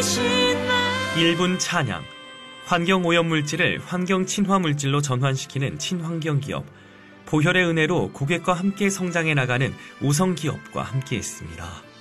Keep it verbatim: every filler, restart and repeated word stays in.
일 분 찬양. 환경오염물질을 환경친화물질로 전환시키는 친환경기업. 보혈의 은혜로 고객과 함께 성장해 나가는 우성기업과 함께했습니다.